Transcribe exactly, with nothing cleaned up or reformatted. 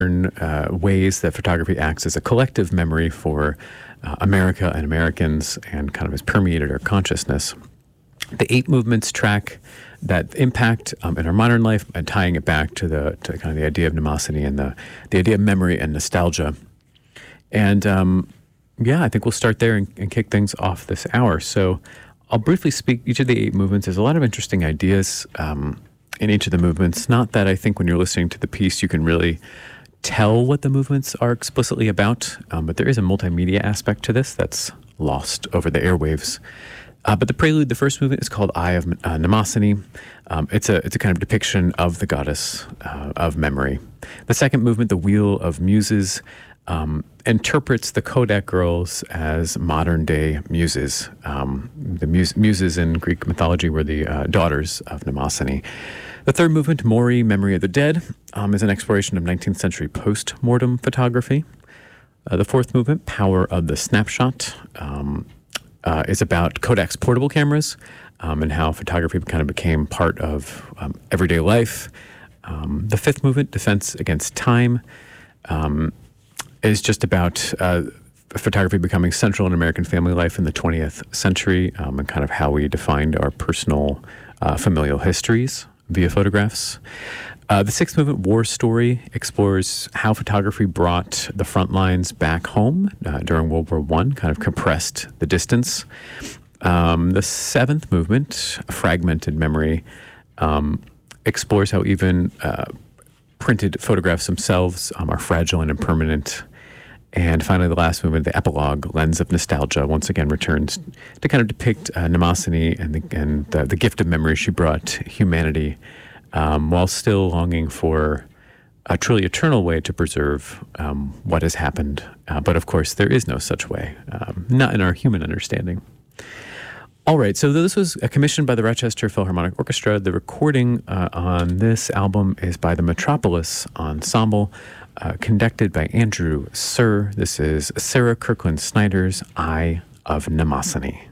uh, ways that photography acts as a collective memory for uh, America and Americans and kind of has permeated our consciousness. The eight movements track that impact um, in our modern life and tying it back to the to kind of the idea of mnemosity and the, the idea of memory and nostalgia. And um, yeah, I think we'll start there and, and kick things off this hour. So I'll briefly speak each of the eight movements. There's a lot of interesting ideas um, in each of the movements. Not that I think when you're listening to the piece you can really tell what the movements are explicitly about, um, but there is a multimedia aspect to this that's lost over the airwaves. Uh, but the prelude, the first movement, is called Eye of uh, Mnemosyne. Um, it's a it's a kind of depiction of the goddess uh, of memory. The second movement, the Wheel of Muses, um, interprets the Kodak girls as modern-day muses. Um, the muse, muses in Greek mythology were the uh, daughters of Mnemosyne. The third movement, Mori, Memory of the Dead, um, is an exploration of nineteenth century post-mortem photography. Uh, the fourth movement, Power of the Snapshot, um, uh, is about Kodak's portable cameras um, and how photography kind of became part of um, everyday life. Um, the fifth movement, Defense Against Time, um, is just about uh, photography becoming central in American family life in the twentieth century um, and kind of how we defined our personal uh, familial histories via photographs. Uh, the sixth movement, War Story, explores how photography brought the front lines back home uh, during World War One, kind of compressed the distance. Um, the seventh movement, Fragmented Memory, um, explores how even uh, printed photographs themselves um, are fragile and impermanent. And finally, the last movement, the epilogue, Lens of Nostalgia, once again returns to kind of depict uh, Mnemosyne and, the, and the, the gift of memory she brought humanity, um, while still longing for a truly eternal way to preserve um, what has happened. Uh, but of course, there is no such way, um, not in our human understanding. All right, so this was commissioned by the Rochester Philharmonic Orchestra. The recording uh, on this album is by the Metropolis Ensemble, uh, conducted by Andrew Sir. This is Sarah Kirkland Snyder's Eye of Mnemosyne.